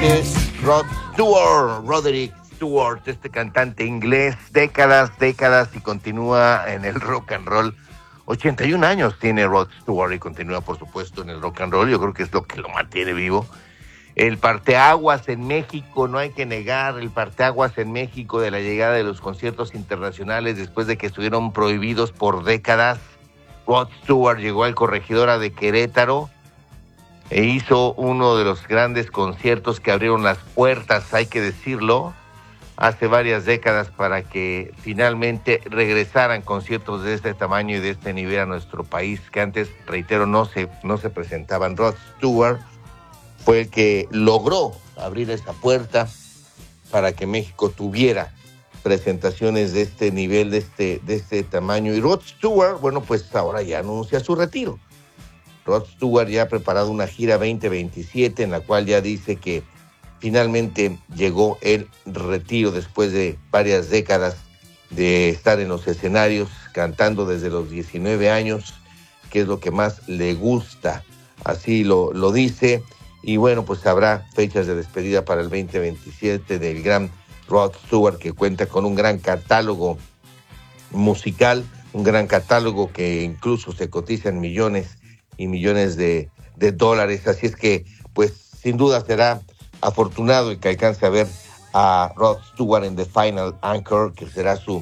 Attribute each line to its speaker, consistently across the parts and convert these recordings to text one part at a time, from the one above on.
Speaker 1: noche, Roderick Stewart, este cantante inglés, décadas y continúa en el rock and roll. 81 años tiene Rod Stewart y continúa, por supuesto, en el rock and roll. Yo creo que es lo que lo mantiene vivo. El parteaguas en México, no hay que negar, el parteaguas en México de la llegada de los conciertos internacionales después de que estuvieron prohibidos por décadas. Rod Stewart llegó al Corregidora de Querétaro e hizo uno de los grandes conciertos que abrieron las puertas, hay que decirlo, hace varias décadas para que finalmente regresaran conciertos de este tamaño y de este nivel a nuestro país, que antes, reitero, no se presentaban. Rod Stewart fue el que logró abrir esa puerta para que México tuviera presentaciones de este nivel, de este tamaño. Y Rod Stewart, bueno, pues ahora ya anuncia su retiro. Rod Stewart ya ha preparado una gira 2027 en la cual ya dice que finalmente llegó el retiro después de varias décadas de estar en los escenarios cantando desde los 19 años, que es lo que más le gusta, así lo dice. Y bueno, pues habrá fechas de despedida para el 2027 del gran Rod Stewart, que cuenta con un gran catálogo musical, un gran catálogo que incluso se cotiza en millones y millones de dólares. Así es que, pues, sin duda será afortunado el que alcance a ver a Rod Stewart en The Final Anchor, que será su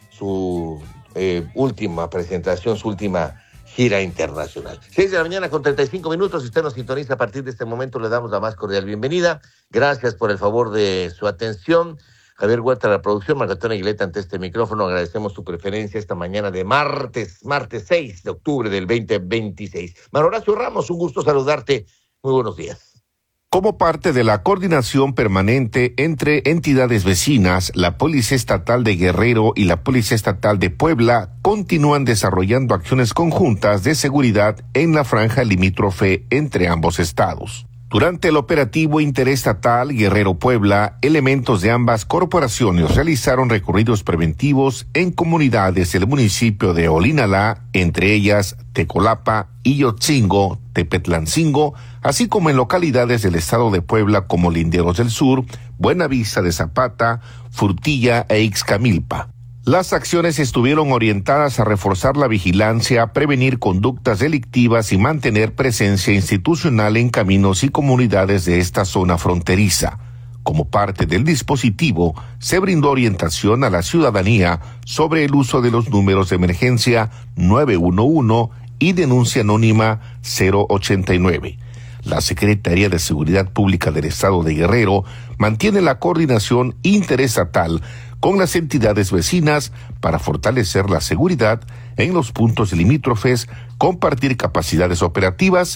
Speaker 1: última presentación, su última gira internacional. 6 de la mañana con 35 minutos. Si usted nos sintoniza a partir de este momento, le damos la más cordial bienvenida. Gracias por el favor de su atención. Javier Huerta, la producción, Marco Antonio Aguileta ante este micrófono. Agradecemos su preferencia esta mañana de martes 6 de octubre del 2026. Manuel Horacio Ramos, un gusto saludarte. Muy buenos días.
Speaker 2: Como parte de la coordinación permanente entre entidades vecinas, la Policía Estatal de Guerrero y la Policía Estatal de Puebla continúan desarrollando acciones conjuntas de seguridad en la franja limítrofe entre ambos estados. Durante el operativo interestatal Guerrero-Puebla, elementos de ambas corporaciones realizaron recorridos preventivos en comunidades del municipio de Olinalá, entre ellas Tecolapa, Iyotzingo, Tepetlancingo, así como en localidades del estado de Puebla como Linderos del Sur, Buenavista de Zapata, Frutilla e Ixcamilpa. Las acciones estuvieron orientadas a reforzar la vigilancia, prevenir conductas delictivas y mantener presencia institucional en caminos y comunidades de esta zona fronteriza. Como parte del dispositivo, se brindó orientación a la ciudadanía sobre el uso de los números de emergencia 911 y denuncia anónima 089. La Secretaría de Seguridad Pública del Estado de Guerrero mantiene la coordinación interestatal con las entidades vecinas para fortalecer la seguridad en los puntos limítrofes, compartir capacidades operativas